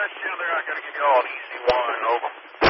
Chandler, I got to give you all an easy one, over.